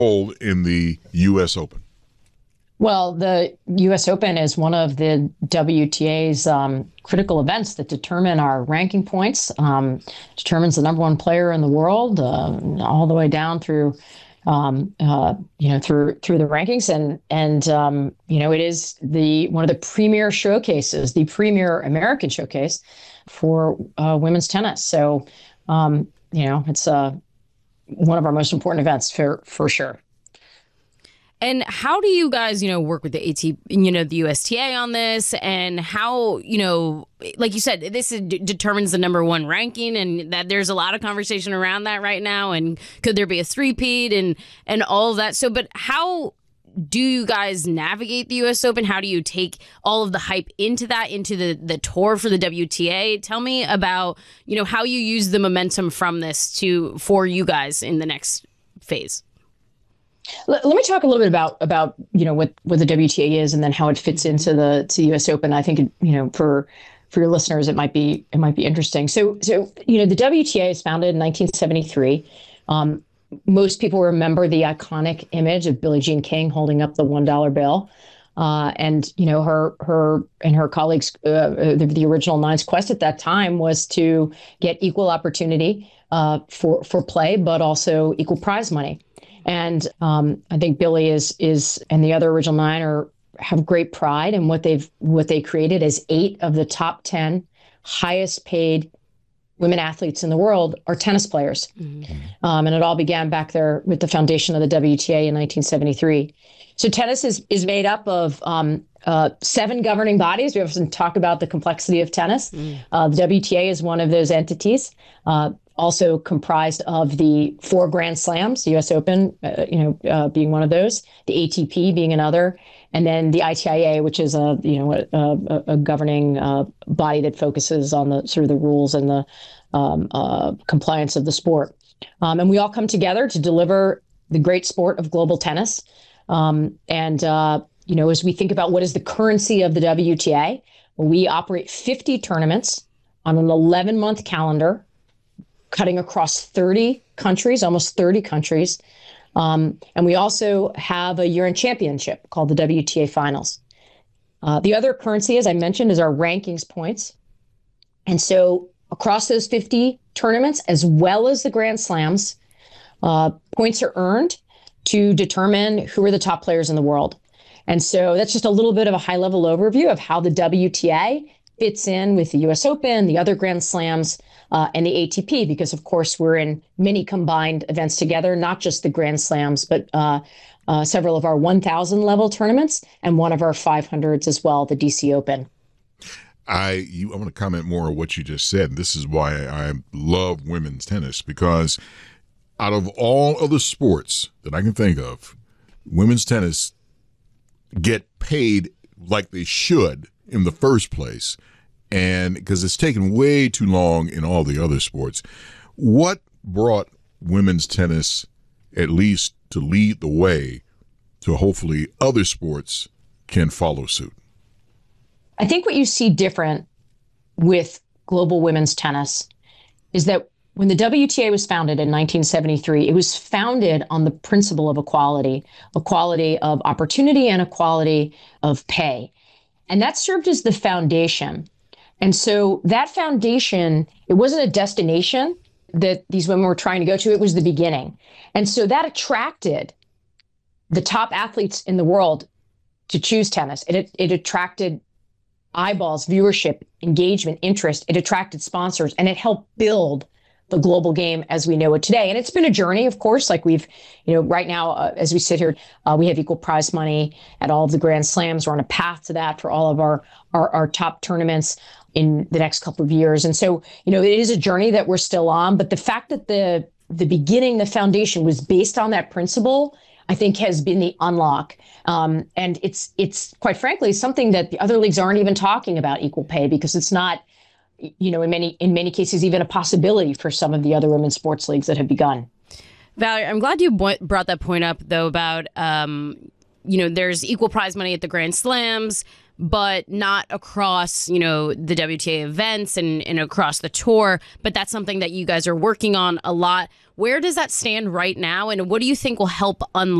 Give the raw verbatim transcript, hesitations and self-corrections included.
role in the U S Open? Well, the U S Open is one of the W T A's um, critical events that determine our ranking points, um, determines the number one player in the world, uh, all the way down through, um, uh, you know, through through the rankings, and and um, you know, it is the one of the premier showcases, the premier American showcase for uh, women's tennis. So, um, you know, it's uh, one of our most important events for for sure. And how do you guys, you know, work with the A T, you know, the U S T A on this, and how, you know, like you said, this is, d- determines the number one ranking, and that there's a lot of conversation around that right now. And could there be a three-peat and and all of that? So, but how do you guys navigate the U S Open? How do you take all of the hype into that, into the the tour for the W T A? Tell me about, you know, how you use the momentum from this to for you guys in the next phase. Let, let me talk a little bit about about you know what, what the W T A is, and then how it fits into the to the U S Open. I think it, you know for for your listeners it might be it might be interesting. So so you know the W T A is founded in nineteen seventy-three. Um, most people remember the iconic image of Billie Jean King holding up the one dollar bill, uh, and you know her her and her colleagues. Uh, the, the original Nine's quest at that time was to get equal opportunity uh, for for play, but also equal prize money. And um, I think Billie is is and the other original nine are have great pride in what they've what they created as eight of the top ten highest paid women athletes in the world are tennis players. Mm-hmm. Um, and it all began back there with the foundation of the W T A in nineteen seventy-three. So tennis is is made up of um, uh, seven governing bodies. We often talk about the complexity of tennis. Mm. Uh, the W T A is one of those entities. Uh, also comprised of the four Grand Slams, the U S Open, uh, you know, uh, being one of those, the A T P being another, and then the I T I A, which is a you know a, a governing uh, body that focuses on the sort of the rules and the um, uh, compliance of the sport. Um, and we all come together to deliver the great sport of global tennis. Um, and uh, you know, as we think about what is the currency of the W T A, we operate fifty tournaments on an eleven month calendar, cutting across thirty countries, almost thirty countries. Um, and we also have a year-end championship called the W T A Finals. Uh, the other currency, as I mentioned, is our rankings points. And so across those fifty tournaments, as well as the Grand Slams, uh, points are earned to determine who are the top players in the world. And so that's just a little bit of a high-level overview of how the W T A fits in with the U S Open, the other Grand Slams, uh, and the A T P, because, of course, we're in many combined events together, not just the Grand Slams, but uh, uh, several of our one thousand level tournaments and one of our five hundreds as well, the D C Open. I you, I want to comment more on what you just said. This is why I, I love women's tennis, because out of all other sports that I can think of, women's tennis get paid like they should in the first place, and because it's taken way too long in all the other sports. What brought women's tennis at least to lead the way to hopefully other sports can follow suit? I think what you see different with global women's tennis is that when the W T A was founded in nineteen seventy-three, it was founded on the principle of equality, equality of opportunity and equality of pay. And that served as the foundation. And so that foundation, it wasn't a destination that these women were trying to go to, it was the beginning. And so that attracted the top athletes in the world to choose tennis. It, it attracted eyeballs, viewership, engagement, interest. It attracted sponsors, and it helped build the global game as we know it today. And it's been a journey, of course, like we've, you know, right now, uh, as we sit here, uh, we have equal prize money at all of the Grand Slams. We're on a path to that for all of our, our, our top tournaments in the next couple of years. And so, you know, it is a journey that we're still on, but the fact that the, the beginning, the foundation was based on that principle, I think has been the unlock. Um, and it's, it's quite frankly, something that the other leagues aren't even talking about, equal pay, because it's not, you know, in many in many cases, even a possibility for some of the other women's sports leagues that have begun. Valerie, I'm glad you bo- brought that point up, though, about, um, you know, there's equal prize money at the Grand Slams, but not across, you know, the W T A events and, and across the tour. But that's something that you guys are working on a lot. Where does that stand right now? And what do you think will help unlock